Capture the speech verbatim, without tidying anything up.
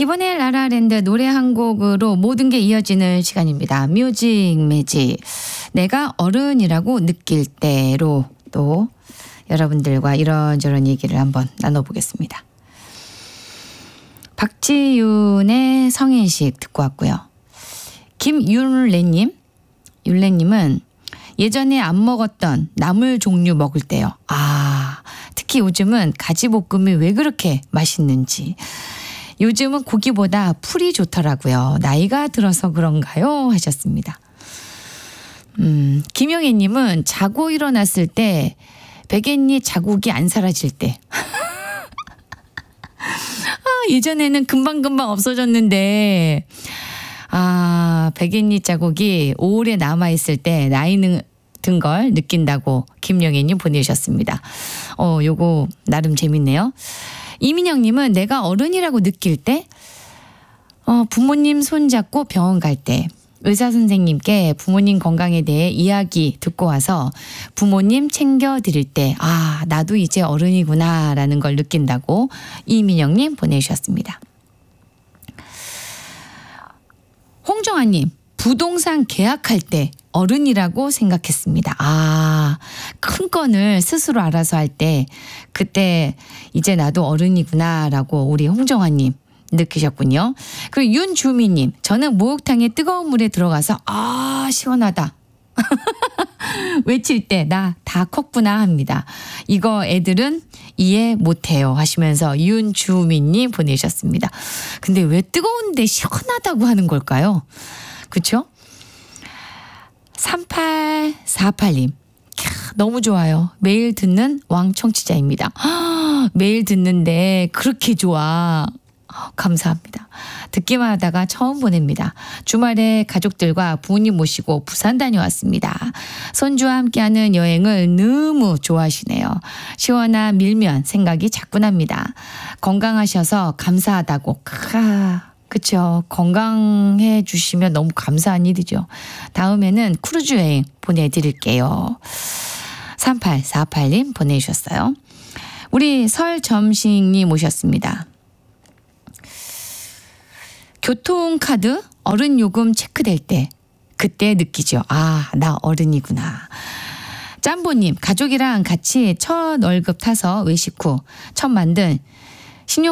이번에 라라랜드 노래 한 곡으로 모든 게 이어지는 시간입니다. 뮤직 매직. 내가 어른이라고 느낄 때로 또 여러분들과 이런저런 얘기를 한번 나눠보겠습니다. 박지윤의 성인식 듣고 왔고요. 김윤래님, 윤래님은 예전에 안 먹었던 나물 종류 먹을 때요. 아, 특히 요즘은 가지볶음이 왜 그렇게 맛있는지. 요즘은 고기보다 풀이 좋더라고요. 나이가 들어서 그런가요? 하셨습니다. 음, 김영애님은 자고 일어났을 때 베갯잎 자국이 안 사라질 때. 아, 예전에는 금방금방 없어졌는데 아, 베갯잎 자국이 오래 남아있을 때 나이는 든 걸 느낀다고 김영애님 보내주셨습니다. 어, 요거 나름 재밌네요. 이민영님은 내가 어른이라고 느낄 때 어, 부모님 손잡고 병원 갈 때 의사 선생님께 부모님 건강에 대해 이야기 듣고 와서 부모님 챙겨드릴 때 아, 나도 이제 어른이구나 라는 걸 느낀다고 이민영님 보내주셨습니다. 홍정아님, 부동산 계약할 때 어른이라고 생각했습니다. 아, 큰 건을 스스로 알아서 할 때 그때 이제 나도 어른이구나 라고 우리 홍정아님 느끼셨군요. 그리고 윤주미님, 저는 목욕탕에 뜨거운 물에 들어가서 아 시원하다 외칠 때 나 다 컸구나 합니다. 이거 애들은 이해 못해요 하시면서 윤주미님 보내셨습니다. 근데 왜 뜨거운데 시원하다고 하는 걸까요? 그렇죠? 삼팔사팔님, 캬, 너무 좋아요. 매일 듣는 왕청취자입니다. 허, 매일 듣는데 그렇게 좋아. 감사합니다. 듣기만 하다가 처음 보냅니다. 주말에 가족들과 부모님 모시고 부산 다녀왔습니다. 손주와 함께하는 여행을 너무 좋아하시네요. 시원한 밀면 생각이 자꾸 납니다. 건강하셔서 감사하다고. 아, 그렇죠. 건강해 주시면 너무 감사한 일이죠. 다음에는 크루즈 여행 보내드릴게요. 삼팔사팔님 보내주셨어요. 우리 설점식님 오셨습니다. 교통카드 어른 요금 체크될 때 그때 느끼죠. 아, 나 어른이구나. 짬보님, 가족이랑 같이 첫 월급 타서 외식 후 첫 만든 신용